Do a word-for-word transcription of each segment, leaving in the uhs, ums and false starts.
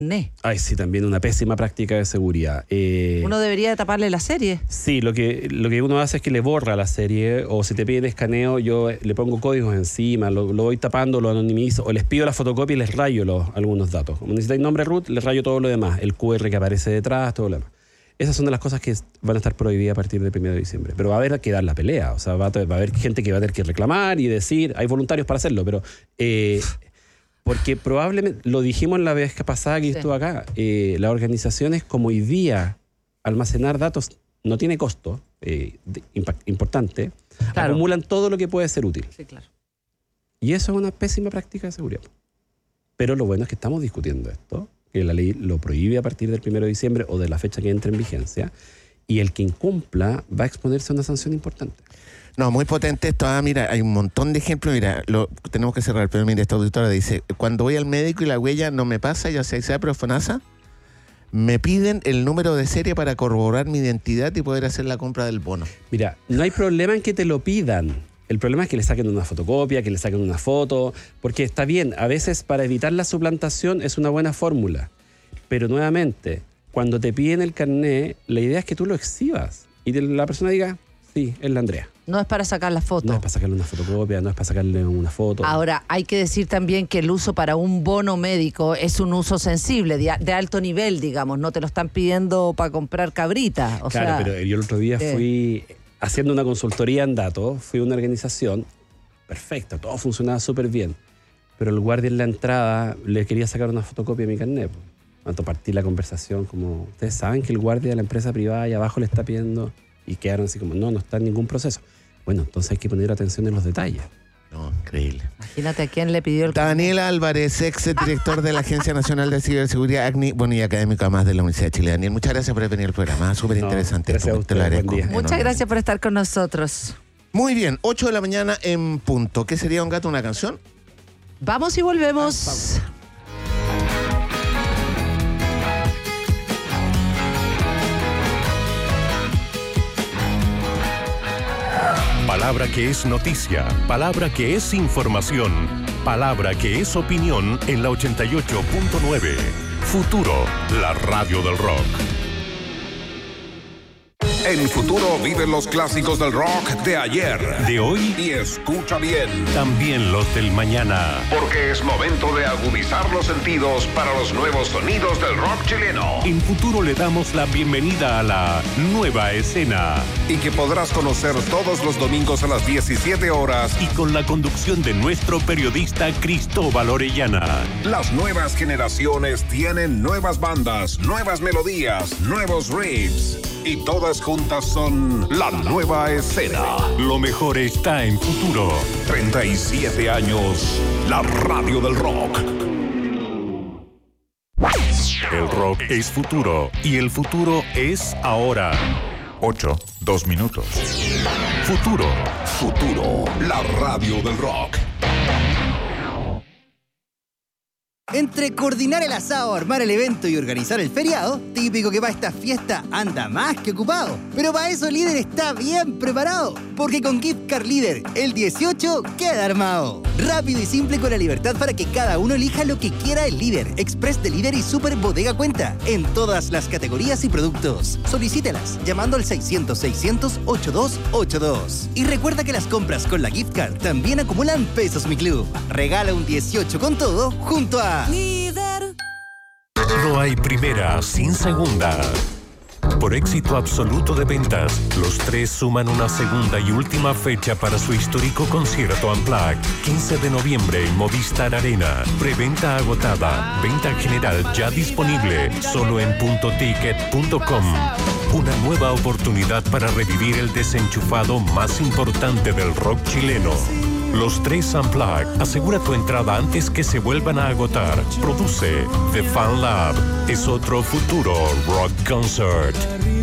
Ay, sí, también una pésima práctica de seguridad. Eh, Uno debería taparle la serie. Sí, lo que, lo que uno hace es que le borra la serie, o si te piden escaneo, yo le pongo códigos encima, lo, lo voy tapando, lo anonimizo, o les pido la fotocopia y les rayo los, algunos datos. Como necesitáis nombre root, les rayo todo lo demás, el cu erre que aparece detrás, todo lo demás. Esas son de las cosas que van a estar prohibidas a partir del primero de diciembre. Pero va a haber que dar la pelea, o sea, va a, va a haber gente que va a tener que reclamar y decir, hay voluntarios para hacerlo, pero... Eh, Porque probablemente, lo dijimos la vez pasada que sí. estuvo acá, eh, las organizaciones como hoy día almacenar datos no tiene costo eh, de, impact, importante, claro. acumulan todo lo que puede ser útil. Sí, claro. Y eso es una pésima práctica de seguridad. Pero lo bueno es que estamos discutiendo esto, que la ley lo prohíbe a partir del primero de diciembre o de la fecha que entre en vigencia, y el que incumpla va a exponerse a una sanción importante. No, muy potente esto. Ah, mira, hay un montón de ejemplos. Mira, lo, tenemos que cerrar, pero mira, esta auditora dice, cuando voy al médico y la huella no me pasa, ya sea, sea pero FONASA, me piden el número de serie para corroborar mi identidad y poder hacer la compra del bono. Mira, no hay problema en que te lo pidan. El problema es que le saquen una fotocopia, que le saquen una foto, porque está bien, a veces para evitar la suplantación es una buena fórmula. Pero nuevamente, cuando te piden el carné, la idea es que tú lo exhibas y la persona diga, sí, es la Andrea. No es para sacar la foto. No es para sacarle una fotocopia, no es para sacarle una foto. Ahora, hay que decir también que el uso para un bono médico es un uso sensible, de, de alto nivel, digamos. No te lo están pidiendo para comprar cabrita. O claro, sea, pero yo el otro día eh. fui haciendo una consultoría en datos, fui a una organización, perfecta, todo funcionaba súper bien. Pero el guardia en la entrada le quería sacar una fotocopia de mi carnet. Cuando partí la conversación, como, ustedes saben que el guardia de la empresa privada ahí abajo le está pidiendo... Y quedaron así como, no, no está en ningún proceso. Bueno, entonces hay que poner atención en los detalles. No, increíble. Imagínate a quién le pidió el... Daniel Álvarez, ex director de la Agencia Nacional de Ciberseguridad, A C N I, bueno, y académico además de la Universidad de Chile. Daniel, muchas gracias por venir al programa, súper interesante. No, gracias a usted, buen día. Muchas gracias por estar con nosotros. Muy bien, ocho de la mañana en punto. ¿Qué sería, un gato, una canción? Vamos y volvemos. Ah, Palabra que es noticia, palabra que es información, palabra que es opinión en la ochenta y ocho punto nueve. Futuro, la radio del rock. En Futuro viven los clásicos del rock de ayer, de hoy y escucha bien, también los del mañana. Porque es momento de agudizar los sentidos para los nuevos sonidos del rock chileno. En Futuro le damos la bienvenida a la nueva escena. Y que podrás conocer todos los domingos a las diecisiete horas. Y con la conducción de nuestro periodista Cristóbal Orellana. Las nuevas generaciones tienen nuevas bandas, nuevas melodías, nuevos riffs. Y todas juntas son la nueva escena. Lo mejor está en Futuro. treinta y siete años, la radio del rock. El rock es futuro y el futuro es ahora. Ocho, dos minutos. Futuro. Futuro, la radio del rock. Entre coordinar el asado, armar el evento y organizar el feriado, típico que para esta fiesta anda más que ocupado. Pero para eso Líder está bien preparado, porque con Gift Card Líder, el dieciocho queda armado. Rápido y simple con la libertad para que cada uno elija lo que quiera el Líder, Express de Líder y Super Bodega Cuenta, en todas las categorías y productos. Solicítelas llamando al seiscientos, seiscientos, ochenta y dos ochenta y dos. Y recuerda que las compras con la Gift Card también acumulan pesos Mi Club. Regala un dieciocho con todo junto a... Líder. No hay primera sin segunda. Por éxito absoluto de ventas, los tres suman una segunda y última fecha para su histórico concierto Unplugged. quince de noviembre en Movistar Arena. Preventa agotada. Venta general ya disponible. Solo en punto ticket punto com. Una nueva oportunidad para revivir el desenchufado más importante del rock chileno. Los tres Unplugged. Asegura tu entrada antes que se vuelvan a agotar. Produce The Fan Lab. Es otro futuro rock concert.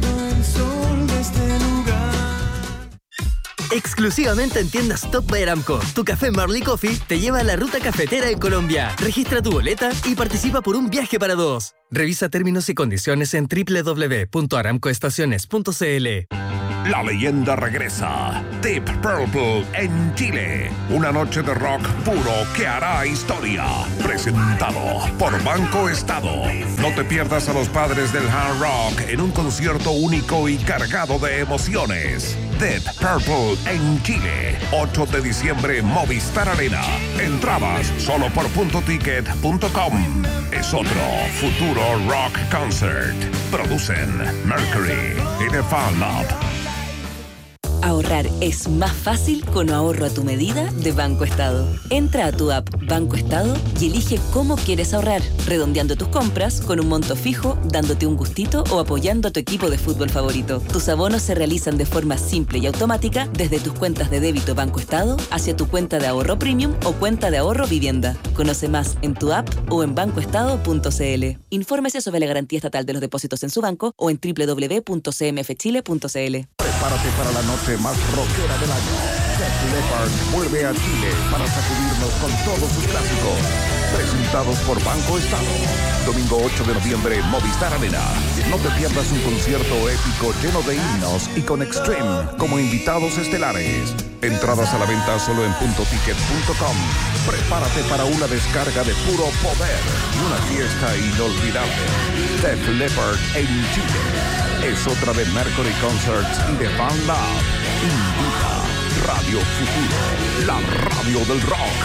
Exclusivamente en tiendas Top by Aramco, tu café Marley Coffee te lleva a la ruta cafetera en Colombia. Registra tu boleta y participa por un viaje para dos. Revisa términos y condiciones en doble u doble u doble u punto aramco estaciones punto c l. La leyenda regresa. Deep Purple en Chile. Una noche de rock puro que hará historia. Presentado por Banco Estado. No te pierdas a los padres del hard rock en un concierto único y cargado de emociones. Deep Purple en Chile. ocho de diciembre, Movistar Arena. Entradas solo por punto ticket punto com. Es otro futuro rock concert. Producen Mercury y The Fan Lab. Ahorrar es más fácil con ahorro a tu medida de Banco Estado. Entra a tu app Banco Estado y elige cómo quieres ahorrar, redondeando tus compras con un monto fijo, dándote un gustito o apoyando a tu equipo de fútbol favorito. Tus abonos se realizan de forma simple y automática desde tus cuentas de débito Banco Estado hacia tu cuenta de ahorro premium o cuenta de ahorro vivienda. Conoce más en tu app o en banco estado punto c l. Infórmese sobre la garantía estatal de los depósitos en su banco o en doble u doble u doble u punto c m f chile punto c l. Prepárate para la noche más rockera del año. Def Leppard vuelve a Chile para sacudirnos con todos sus clásicos. Presentados por Banco Estado. Domingo ocho de noviembre, Movistar Arena. No te pierdas un concierto épico lleno de himnos y con Extreme como invitados estelares. Entradas a la venta solo en punto ticket punto com. Prepárate para una descarga de puro poder y una fiesta inolvidable. Def Leppard en Chile. Es otra de Mercury Concerts y The Fan Lab. Invita Radio Futuro, la radio del rock.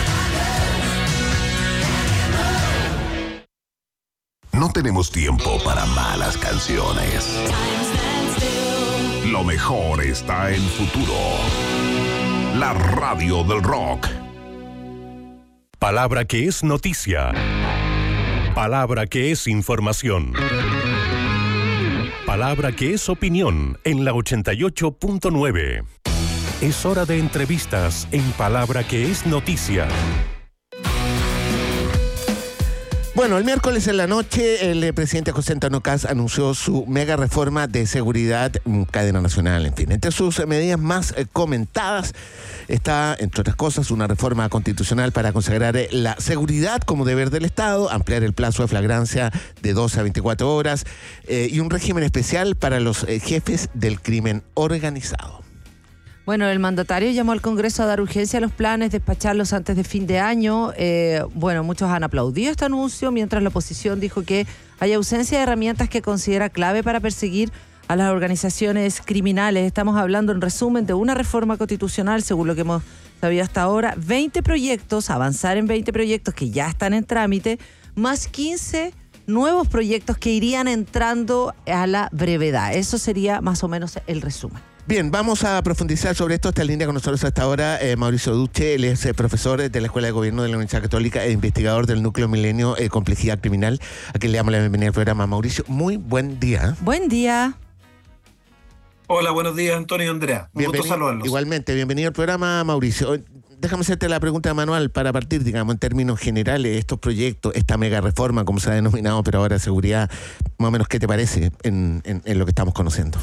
No tenemos tiempo para malas canciones. Lo mejor está en Futuro, la radio del rock. Palabra que es noticia. Palabra que es información. Palabra que es opinión en la ochenta y ocho punto nueve. Es hora de entrevistas en Palabra que es noticia. Bueno, el miércoles en la noche el eh, presidente José Antonio Kast anunció su mega reforma de seguridad, mm, cadena nacional, en fin. Entre sus medidas más eh, comentadas está, entre otras cosas, una reforma constitucional para consagrar eh, la seguridad como deber del Estado, ampliar el plazo de flagrancia de doce a veinticuatro horas eh, y un régimen especial para los eh, jefes del crimen organizado. Bueno, el mandatario llamó al Congreso a dar urgencia a los planes, despacharlos antes de fin de año. Eh, bueno, muchos han aplaudido este anuncio, mientras la oposición dijo que hay ausencia de herramientas que considera clave para perseguir a las organizaciones criminales. Estamos hablando, en resumen, de una reforma constitucional, según lo que hemos sabido hasta ahora, veinte proyectos, avanzar en veinte proyectos que ya están en trámite, más quince nuevos proyectos que irían entrando a la brevedad. Eso sería más o menos el resumen. Bien, vamos a profundizar sobre esto. Está en línea con nosotros hasta ahora eh, Mauricio Duche. Él es eh, profesor de la Escuela de Gobierno de la Universidad Católica e investigador del Núcleo Milenio eh, Complejidad Criminal. A quien le damos la bienvenida al programa. Mauricio, muy buen día. Buen día. Hola, buenos días, Antonio y Andrea. Un gusto saludarlos. Igualmente, bienvenido al programa, Mauricio. Déjame hacerte la pregunta manual para partir, digamos, en términos generales, estos proyectos, esta mega reforma, como se ha denominado, pero ahora seguridad, más o menos, ¿qué te parece en, en, en lo que estamos conociendo?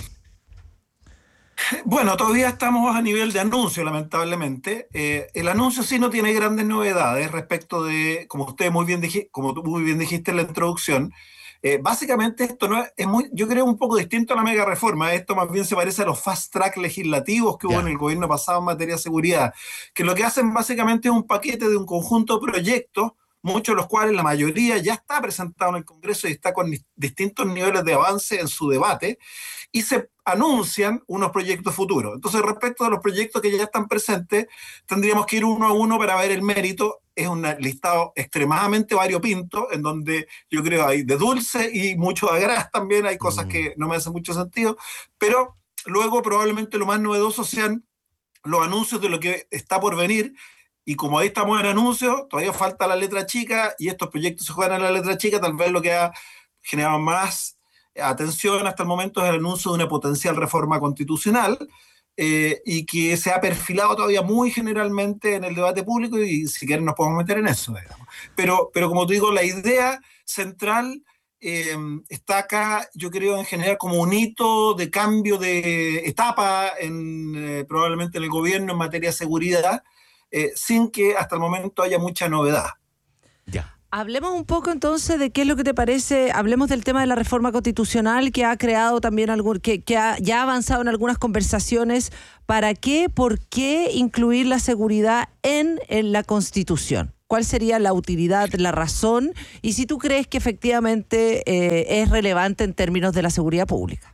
Bueno, todavía estamos a nivel de anuncio, lamentablemente. Eh, el anuncio sí no tiene grandes novedades respecto de, como usted muy bien dije, como tú muy bien dijiste en la introducción, eh, básicamente esto no es, es muy, yo creo, un poco distinto a la mega reforma. Esto más bien se parece a los fast track legislativos que hubo yeah. en el gobierno pasado en materia de seguridad, que lo que hacen básicamente es un paquete de un conjunto de proyectos, muchos de los cuales la mayoría ya está presentado en el Congreso y está con distintos niveles de avance en su debate, y se anuncian unos proyectos futuros. Entonces, respecto de los proyectos que ya están presentes, tendríamos que ir uno a uno para ver el mérito. Es un listado extremadamente variopinto, en donde yo creo hay de dulce y mucho de gras también, hay cosas que no me hacen mucho sentido, pero luego probablemente lo más novedoso sean los anuncios de lo que está por venir. Y como ahí estamos en anuncios, todavía falta la letra chica y estos proyectos se juegan en la letra chica. Tal vez lo que ha generado más atención hasta el momento es el anuncio de una potencial reforma constitucional eh, y que se ha perfilado todavía muy generalmente en el debate público, y si quieren nos podemos meter en eso, digamos. Pero, pero como te digo, la idea central eh, está acá, yo creo, en general como un hito de cambio de etapa en, eh, probablemente en el gobierno en materia de seguridad, Eh, sin que hasta el momento haya mucha novedad. Ya. Hablemos un poco entonces de qué es lo que te parece, hablemos del tema de la reforma constitucional que ha creado también algún, que, que ha, ya ha avanzado en algunas conversaciones. ¿Para qué, por qué incluir la seguridad en, en la Constitución? ¿Cuál sería la utilidad, la razón? Y si tú crees que efectivamente eh, es relevante en términos de la seguridad pública.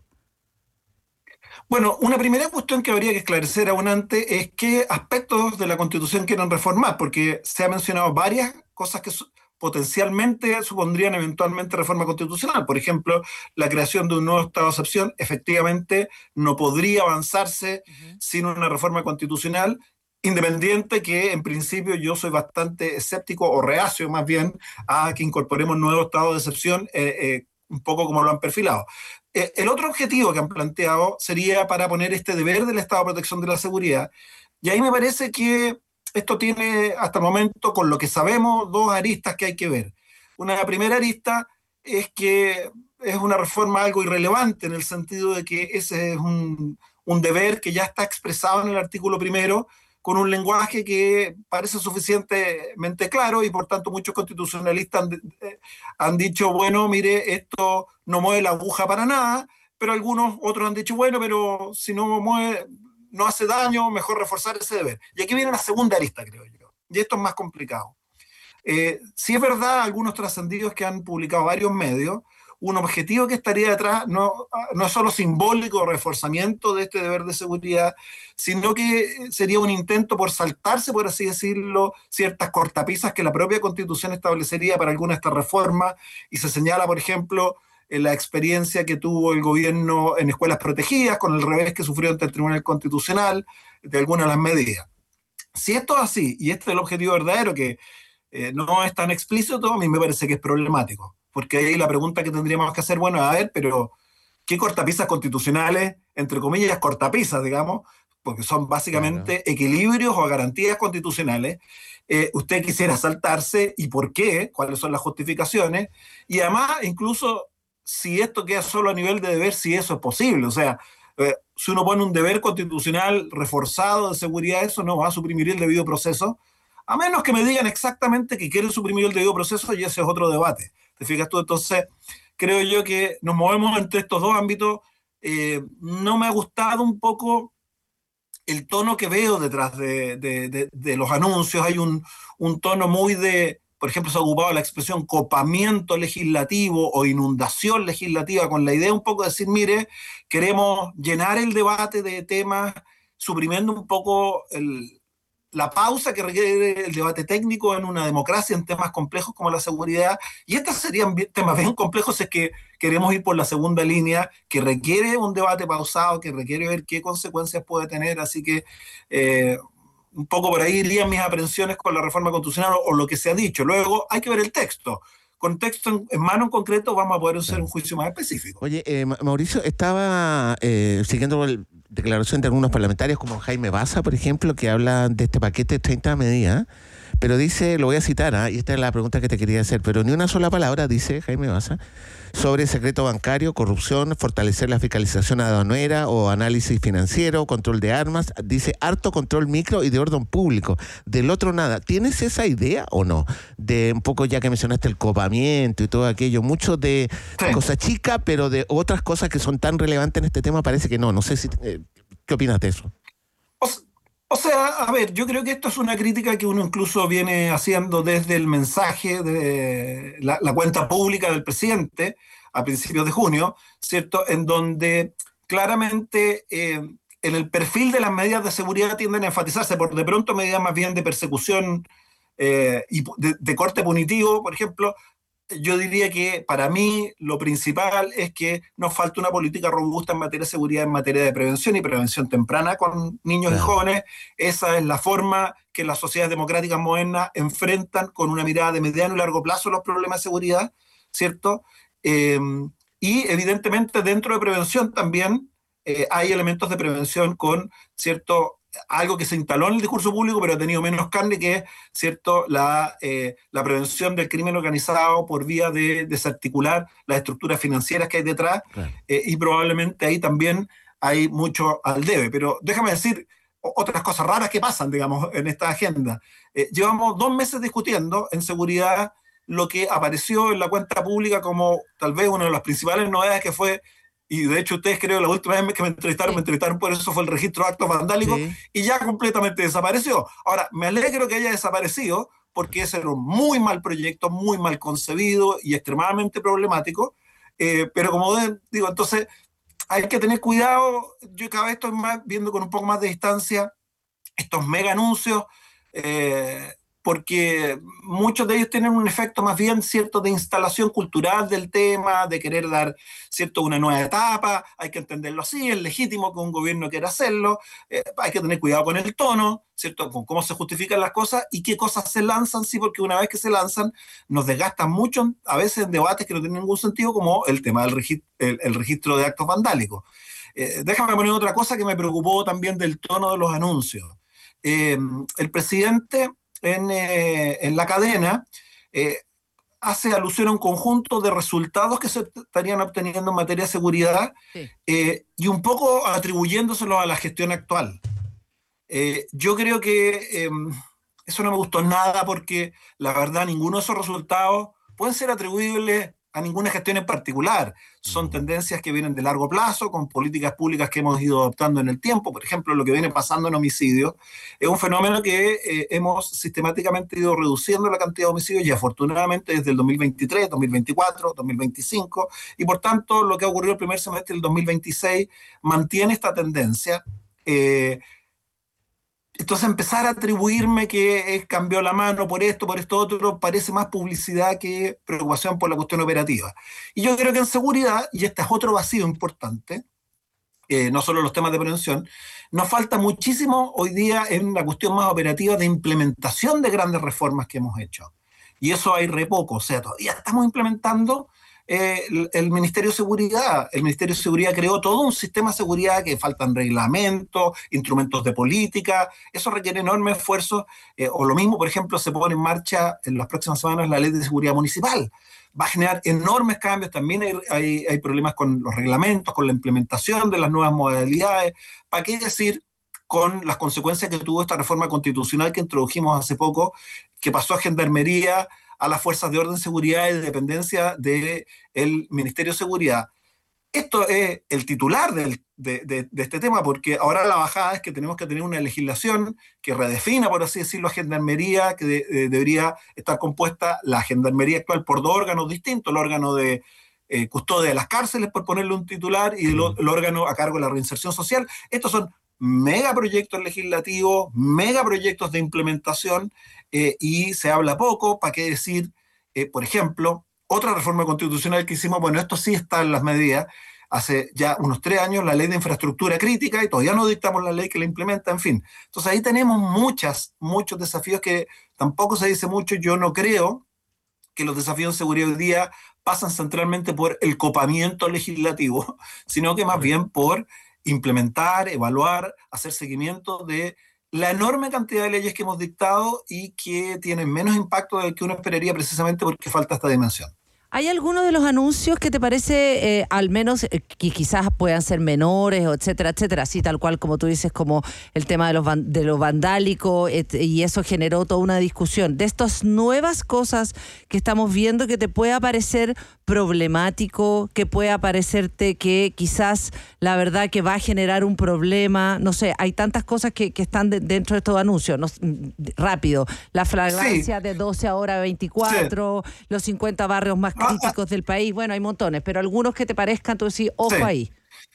Bueno, una primera cuestión que habría que esclarecer aún antes es qué aspectos de la Constitución quieren reformar, porque se ha mencionado varias cosas que potencialmente supondrían eventualmente reforma constitucional. Por ejemplo, la creación de un nuevo estado de excepción efectivamente no podría avanzarse uh-huh. sin una reforma constitucional, independiente que en principio yo soy bastante escéptico o reacio más bien a que incorporemos nuevos estados de excepción, eh, eh, un poco como lo han perfilado. Eh, el otro objetivo que han planteado sería para poner este deber del Estado de Protección de la Seguridad, y ahí me parece que esto tiene hasta el momento, con lo que sabemos, dos aristas que hay que ver. Una primera arista es que es una reforma algo irrelevante en el sentido de que ese es un, un deber que ya está expresado en el artículo primero con un lenguaje que parece suficientemente claro y por tanto muchos constitucionalistas han, eh, han dicho, bueno, mire, esto no mueve la aguja para nada, pero algunos otros han dicho, bueno, pero si no mueve... no hace daño, mejor reforzar ese deber. Y aquí viene la segunda arista, creo yo. Y esto es más complicado. Eh, si es verdad, algunos trascendidos que han publicado varios medios, un objetivo que estaría detrás no, no es solo simbólico o reforzamiento de este deber de seguridad, sino que sería un intento por saltarse, por así decirlo, ciertas cortapisas que la propia Constitución establecería para alguna de estas reformas, y se señala, por ejemplo, en la experiencia que tuvo el gobierno en escuelas protegidas, con el revés que sufrió ante el Tribunal Constitucional, de algunas de las medidas. Si esto es así, y este es el objetivo verdadero, que eh, no es tan explícito, a mí me parece que es problemático, porque ahí la pregunta que tendríamos que hacer, bueno, a ver, pero ¿qué cortapisas constitucionales, entre comillas, cortapisas, digamos, porque son básicamente claro. equilibrios o garantías constitucionales, eh, usted quisiera saltarse, y por qué, cuáles son las justificaciones, y además, incluso... si esto queda solo a nivel de deber, si eso es posible. O sea, eh, si uno pone un deber constitucional reforzado de seguridad, eso no va a suprimir el debido proceso, a menos que me digan exactamente que quieren suprimir el debido proceso, y ese es otro debate. ¿Te fijas tú? Entonces, creo yo que nos movemos entre estos dos ámbitos. Eh, no me ha gustado un poco el tono que veo detrás de, de, de, de los anuncios. Hay un, un tono muy de... Por ejemplo, se ha ocupado la expresión copamiento legislativo o inundación legislativa, con la idea un poco de decir, mire, queremos llenar el debate de temas, suprimiendo un poco el, la pausa que requiere el debate técnico en una democracia en temas complejos como la seguridad. Y estos serían temas bien complejos si es que queremos ir por la segunda línea, que requiere un debate pausado, que requiere ver qué consecuencias puede tener. Así que... Eh, un poco por ahí irían mis aprensiones con la reforma constitucional o, o lo que se ha dicho. Luego hay que ver el texto. Con texto en, en mano en concreto vamos a poder hacer un juicio más específico. Oye, eh, Mauricio, estaba eh, siguiendo la declaración de algunos parlamentarios como Jaime Baza, por ejemplo, que habla de este paquete de treinta medidas, pero dice, lo voy a citar, ¿eh? y esta es la pregunta que te quería hacer, pero ni una sola palabra, dice Jaime Baza, sobre secreto bancario, corrupción, fortalecer la fiscalización aduanera o análisis financiero, control de armas, dice harto control micro y de orden público. Del otro nada. ¿Tienes esa idea o no? De un poco, ya que mencionaste el copamiento y todo aquello, mucho de sí. cosa chica, pero de otras cosas que son tan relevantes en este tema parece que no. No sé si... Eh, ¿qué opinas de eso? O, o sea, a ver, yo creo que esto es una crítica que uno incluso viene haciendo desde el mensaje de la, la cuenta pública del presidente a principios de junio, ¿cierto? En donde claramente eh, en el perfil de las medidas de seguridad tienden a enfatizarse por de pronto medidas más bien de persecución eh, y de, de corte punitivo, por ejemplo. Yo diría que para mí lo principal es que nos falta una política robusta en materia de seguridad, en materia de prevención y prevención temprana con niños claro. y jóvenes. Esa es la forma que las sociedades democráticas modernas enfrentan con una mirada de mediano y largo plazo los problemas de seguridad, ¿cierto? Eh, y evidentemente dentro de prevención también eh, hay elementos de prevención con, ¿cierto?, algo que se instaló en el discurso público, pero ha tenido menos carne, que es, ¿cierto?, la, eh, la prevención del crimen organizado por vía de desarticular las estructuras financieras que hay detrás, claro. eh, y probablemente ahí también hay mucho al debe. Pero déjame decir otras cosas raras que pasan, digamos, en esta agenda. Eh, llevamos dos meses discutiendo en seguridad lo que apareció en la cuenta pública como tal vez una de las principales novedades que fue, y de hecho ustedes creo la última vez que me entrevistaron, sí. me entrevistaron por eso, fue el registro de actos vandálicos, sí. y ya completamente desapareció. Ahora, me alegro que haya desaparecido, porque ese era un muy mal proyecto, muy mal concebido y extremadamente problemático, eh, pero como digo, entonces hay que tener cuidado. Yo cada vez estoy más, viendo con un poco más de distancia estos mega anuncios, eh, porque muchos de ellos tienen un efecto más bien cierto de instalación cultural del tema, de querer dar cierto una nueva etapa. Hay que entenderlo así, es legítimo que un gobierno quiera hacerlo, eh, hay que tener cuidado con el tono, cierto, con cómo se justifican las cosas y qué cosas se lanzan, sí, porque una vez que se lanzan nos desgastan mucho, a veces en debates que no tienen ningún sentido, como el tema del registro, el, el registro de actos vandálicos. Eh, déjame poner otra cosa que me preocupó también del tono de los anuncios. Eh, el presidente En, eh, en la cadena, eh, hace alusión a un conjunto de resultados que se estarían obteniendo en materia de seguridad, sí. eh, y un poco atribuyéndoselo a la gestión actual. Eh, yo creo que eh, eso no me gustó nada, porque la verdad ninguno de esos resultados pueden ser atribuibles a ninguna gestión en particular. Son tendencias que vienen de largo plazo, con políticas públicas que hemos ido adoptando en el tiempo. Por ejemplo, lo que viene pasando en homicidios es un fenómeno que eh, hemos sistemáticamente ido reduciendo la cantidad de homicidios, y afortunadamente desde el dos mil veintitrés, dos mil veinticuatro, dos mil veinticinco, y por tanto lo que ha ocurrido el primer semestre del dos mil veintiséis mantiene esta tendencia. Eh, Entonces empezar a atribuirme que cambió la mano por esto, por esto otro, parece más publicidad que preocupación por la cuestión operativa. Y yo creo que en seguridad, y este es otro vacío importante, eh, no solo los temas de prevención, nos falta muchísimo hoy día en la cuestión más operativa de implementación de grandes reformas que hemos hecho. Y eso hay re poco, o sea, todavía estamos implementando Eh, el, el Ministerio de Seguridad. El Ministerio de Seguridad creó todo un sistema de seguridad que faltan reglamentos, instrumentos de política, eso requiere enorme esfuerzo, eh, o lo mismo, por ejemplo, se pone en marcha en las próximas semanas la Ley de Seguridad Municipal. Va a generar enormes cambios, también hay, hay, hay problemas con los reglamentos, con la implementación de las nuevas modalidades, ¿para qué decir con las consecuencias que tuvo esta reforma constitucional que introdujimos hace poco, que pasó a Gendarmería, a las fuerzas de orden, seguridad y de dependencia del Ministerio de Seguridad? Esto es el titular del, de, de, de este tema, porque ahora la bajada es que tenemos que tener una legislación que redefina, por así decirlo, a Gendarmería, que de, de, debería estar compuesta la Gendarmería actual por dos órganos distintos, el órgano de eh, custodia de las cárceles, por ponerle un titular, y el, el órgano a cargo de la reinserción social. Estos son megaproyectos legislativos, megaproyectos de implementación, eh, y se habla poco. ¿Para qué decir, eh, por ejemplo, otra reforma constitucional que hicimos? Bueno, esto sí está en las medidas, hace ya unos tres años, la ley de infraestructura crítica, y todavía no dictamos la ley que la implementa, en fin. Entonces ahí tenemos muchas, muchos desafíos que tampoco se dice mucho. Yo no creo que los desafíos de seguridad hoy día pasan centralmente por el copamiento legislativo, sino que más bien por implementar, evaluar, hacer seguimiento de la enorme cantidad de leyes que hemos dictado y que tienen menos impacto del que uno esperaría, precisamente porque falta esta dimensión. ¿Hay alguno de los anuncios que te parece, eh, al menos, eh, que quizás puedan ser menores, etcétera, etcétera, así tal cual como tú dices, como el tema de los van, de lo vandálico, et, y eso generó toda una discusión, de estas nuevas cosas que estamos viendo, que te pueda parecer problemático, que pueda parecerte que quizás la verdad que va a generar un problema? No sé, hay tantas cosas que, que están de, dentro de estos anuncios. No, rápido, la flagrancia, sí, de doce ahora a veinticuatro, sí, los cincuenta barrios más críticos del país. Bueno, hay montones, pero algunos que te parezcan, tú decís, ojo, sí, ahí.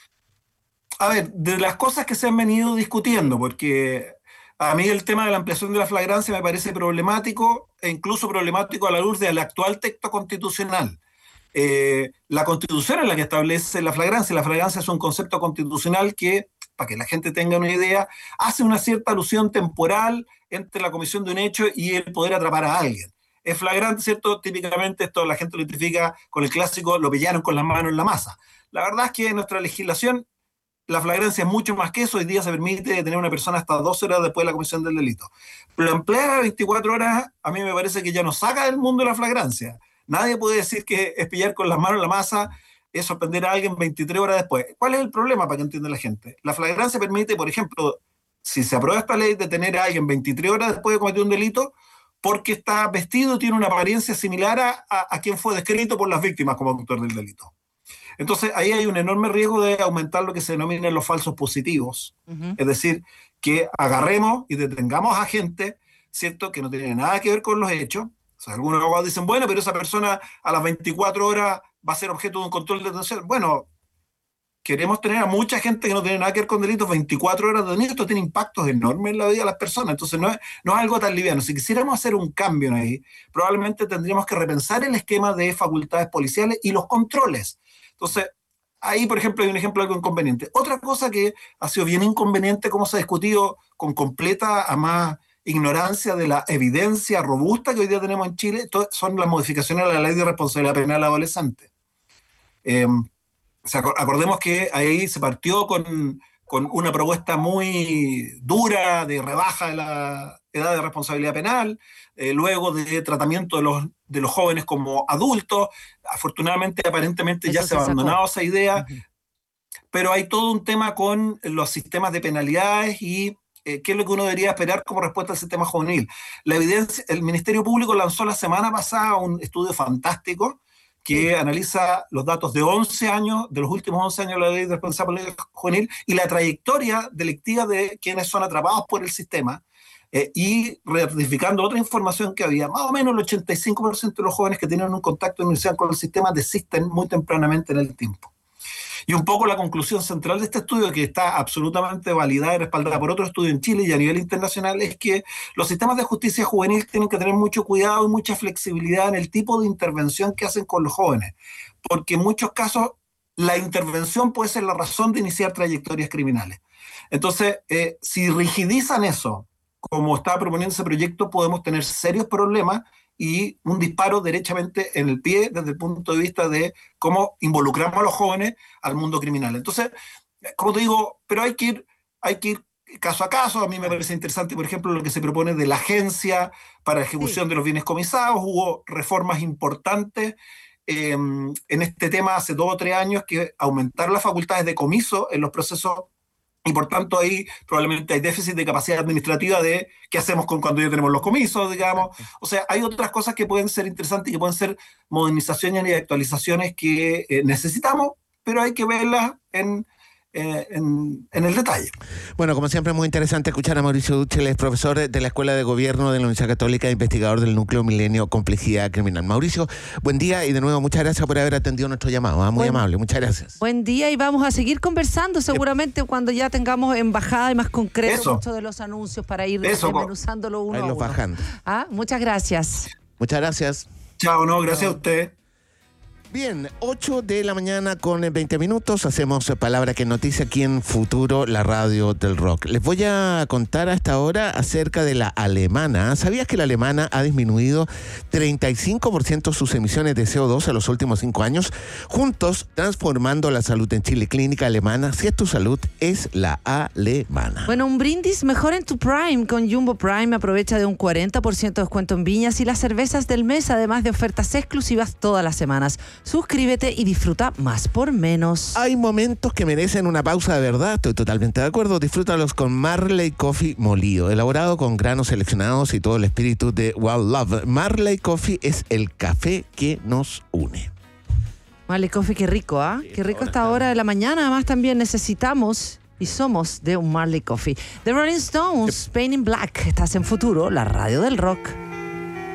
A ver, de las cosas que se han venido discutiendo, porque a mí el tema de la ampliación de la flagrancia me parece problemático, e incluso problemático a la luz del actual texto constitucional. Eh, la Constitución es la que establece la flagrancia. La flagrancia es un concepto constitucional que, para que la gente tenga una idea, hace una cierta alusión temporal entre la comisión de un hecho y el poder atrapar a alguien. Es flagrante, ¿cierto? Típicamente esto la gente lo identifica con el clásico, lo pillaron con las manos en la masa. La verdad es que en nuestra legislación la flagrancia es mucho más que eso. Hoy día se permite detener a una persona hasta doce horas después de la comisión del delito. Pero ampliar a veinticuatro horas, a mí me parece que ya nos saca del mundo de la flagrancia. Nadie puede decir que es pillar con las manos en la masa, es sorprender a alguien veintitrés horas después. ¿Cuál es el problema, para que entienda la gente? La flagrancia permite, por ejemplo, si se aprueba esta ley, detener a alguien veintitrés horas después de cometer un delito, porque está vestido y tiene una apariencia similar a, a, a quien fue descrito por las víctimas como autor del delito. Entonces, ahí hay un enorme riesgo de aumentar lo que se denominan los falsos positivos. Uh-huh. Es decir, que agarremos y detengamos a gente, ¿cierto?, que no tiene nada que ver con los hechos. O sea, algunos abogados dicen, bueno, pero esa persona a las veinticuatro horas va a ser objeto de un control de detención. Bueno, queremos tener a mucha gente que no tiene nada que ver con delitos veinticuatro horas de detenido. Esto tiene impactos enormes en la vida de las personas. Entonces, no es, no es algo tan liviano. Si quisiéramos hacer un cambio ahí, probablemente tendríamos que repensar el esquema de facultades policiales y los controles. Entonces, ahí, por ejemplo, hay un ejemplo de algo inconveniente. Otra cosa que ha sido bien inconveniente, como se ha discutido con completa, a más ignorancia de la evidencia robusta que hoy día tenemos en Chile, son las modificaciones a la ley de responsabilidad penal adolescente. Eh, o sea, acordemos que ahí se partió con, con una propuesta muy dura de rebaja de la edad de responsabilidad penal, eh, luego de tratamiento de los, de los jóvenes como adultos. Afortunadamente, aparentemente Eso ya se ha abandonado esa idea, uh-huh. pero hay todo un tema con los sistemas de penalidades y eh, qué es lo que uno debería esperar como respuesta al sistema juvenil. La evidencia, el Ministerio Público lanzó la semana pasada un estudio fantástico que sí. analiza los datos de once años, de los últimos once años de la ley de responsabilidad juvenil y la trayectoria delictiva de quienes son atrapados por el sistema. Eh, y ratificando otra información que había, más o menos el ochenta y cinco por ciento de los jóvenes que tienen un contacto inicial con el sistema desisten muy tempranamente en el tiempo. Y un poco la conclusión central de este estudio, que está absolutamente validada y respaldada por otro estudio en Chile y a nivel internacional, es que los sistemas de justicia juvenil tienen que tener mucho cuidado y mucha flexibilidad en el tipo de intervención que hacen con los jóvenes, porque en muchos casos la intervención puede ser la razón de iniciar trayectorias criminales. Entonces, eh, si rigidizan eso, como está proponiendo ese proyecto, podemos tener serios problemas y un disparo derechamente en el pie desde el punto de vista de cómo involucramos a los jóvenes al mundo criminal. Entonces, como te digo, pero hay que ir, hay que ir caso a caso. A mí me parece interesante, por ejemplo, lo que se propone de la Agencia para la Ejecución sí. de los Bienes Comisados. Hubo reformas importantes eh, en este tema hace dos o tres años, que aumentaron las facultades de comiso en los procesos. Y por tanto ahí probablemente hay déficit de capacidad administrativa de qué hacemos con cuando ya tenemos los comisos, digamos. O sea, hay otras cosas que pueden ser interesantes y que pueden ser modernizaciones y actualizaciones que eh, necesitamos, pero hay que verlas en, eh, en, en el detalle. Bueno, como siempre es muy interesante escuchar a Mauricio Dussel, es profesor de la Escuela de Gobierno de la Universidad Católica e investigador del Núcleo Milenio Complejidad Criminal. Mauricio, buen día y de nuevo muchas gracias por haber atendido nuestro llamado. ¿eh? Muy buen, amable, muchas gracias. Buen día y vamos a seguir conversando seguramente eh, cuando ya tengamos en bajada y más concreto muchos de los anuncios para ir desmenuzándolo uno a uno. Bajando. ¿Ah? Muchas gracias. Muchas gracias. Chao, no, gracias a usted. Bien, ocho de la mañana con veinte minutos, hacemos Palabra que Noticia aquí en Futuro, la radio del rock. Les voy a contar a esta hora acerca de la alemana. ¿Sabías que la alemana ha disminuido treinta y cinco por ciento sus emisiones de C O dos en los últimos cinco años? Juntos, transformando la salud en Chile. Clínica Alemana, si es tu salud, es la alemana. Bueno, un brindis mejor en tu Prime. Con Jumbo Prime aprovecha de un cuarenta por ciento de descuento en viñas y las cervezas del mes, además de ofertas exclusivas todas las semanas. Suscríbete y disfruta más por menos. Hay momentos que merecen una pausa de verdad, estoy totalmente de acuerdo. Disfrútalos con Marley Coffee molido, elaborado con granos seleccionados y todo el espíritu de Wild Love. Marley Coffee es el café que nos une. Marley Coffee, qué rico, ¿ah? ¿eh? Sí, qué rico esta hora de la mañana. Además también necesitamos y somos de un Marley Coffee. The Rolling Stones, Pain in Black. Estás en Futuro, la radio del rock.